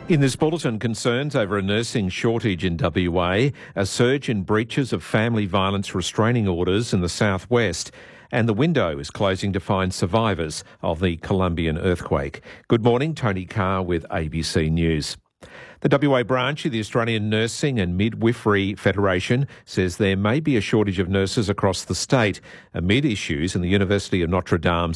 In this bulletin, concerns over a nursing shortage in WA, a surge in breaches of family violence restraining orders in the southwest, and the window is closing to find survivors of the Colombian earthquake. Good morning, Tony Carr with ABC News. The WA branch of the Australian Nursing and Midwifery Federation says there may be a shortage of nurses across the state amid issues in the University of Notre Dame's